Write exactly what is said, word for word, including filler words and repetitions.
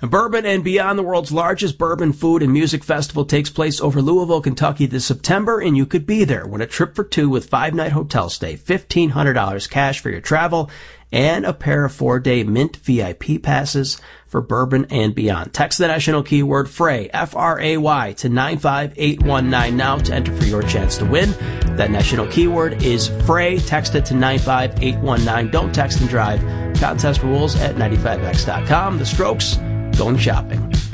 Bourbon and Beyond, the world's largest bourbon food and music festival, takes place over Louisville, Kentucky this September, and you could be there. Win a trip for two with five-night hotel stay, fifteen hundred dollars cash for your travel, and a pair of four-day Mint V I P passes for Bourbon and Beyond. Text the national keyword FRAY, F R A Y, to nine five eight one nine now to enter for your chance to win. That national keyword is FRAY. Text it to nine five eight one nine. Don't text and drive. Contest rules at ninety-five x dot com. The Strokes, going shopping.